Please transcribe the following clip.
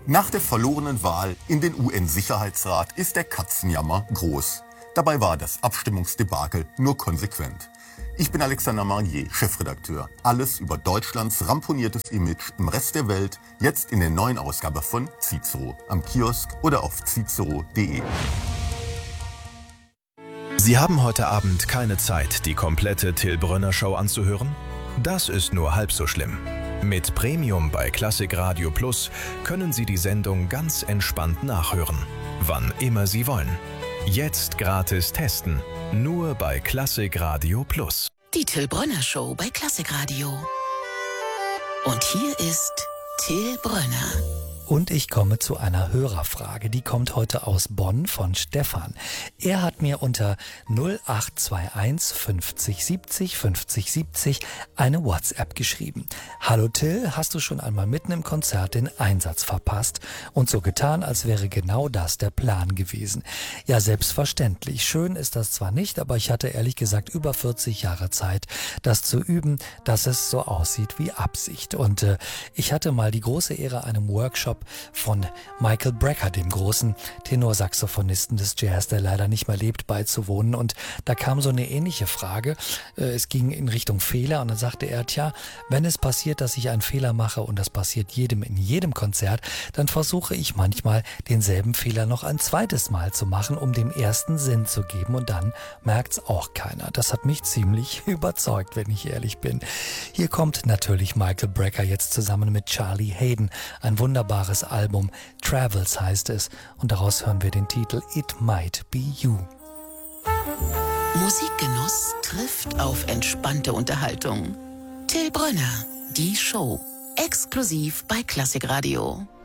Nach der verlorenen Wahl in den UN-Sicherheitsrat ist der Katzenjammer groß. Dabei war das Abstimmungsdebakel nur konsequent. Ich bin Alexander Marnier, Chefredakteur. Alles über Deutschlands ramponiertes Image im Rest der Welt, jetzt in der neuen Ausgabe von Cicero, am Kiosk oder auf cicero.de. Sie haben heute Abend keine Zeit, die komplette Till Brönner Show anzuhören? Das ist nur halb so schlimm. Mit Premium bei Klassik Radio Plus können Sie die Sendung ganz entspannt nachhören, wann immer Sie wollen. Jetzt gratis testen, nur bei Klassik Radio Plus. Die Till Brönner Show bei Klassik Radio. Und hier ist Till Brönner. Und ich komme zu einer Hörerfrage, die kommt heute aus Bonn von Stefan. Er hat mir unter 0821 50 70 50 70 eine WhatsApp geschrieben. Hallo Till, hast du schon einmal mitten im Konzert den Einsatz verpasst und so getan, als wäre genau das der Plan gewesen? Ja, selbstverständlich. Schön ist das zwar nicht, aber ich hatte ehrlich gesagt über 40 Jahre Zeit, das zu üben, dass es so aussieht wie Absicht. Und ich hatte mal die große Ehre, einem Workshop von Michael Brecker, dem großen Tenorsaxophonisten des Jazz, der leider nicht mehr lebt, beizuwohnen. Und da kam so eine ähnliche Frage. Es ging in Richtung Fehler und dann sagte er, tja, wenn es passiert, dass ich einen Fehler mache und das passiert jedem in jedem Konzert, dann versuche ich manchmal denselben Fehler noch ein zweites Mal zu machen, um dem ersten Sinn zu geben und dann merkt's auch keiner. Das hat mich ziemlich überzeugt, wenn ich ehrlich bin. Hier kommt natürlich Michael Brecker jetzt zusammen mit Charlie Haden, ein wunderbares Album, Travels heißt es, und daraus hören wir den Titel It Might Be You. Musikgenuss trifft auf entspannte Unterhaltung. Till Brönner, die Show, exklusiv bei Klassik Radio.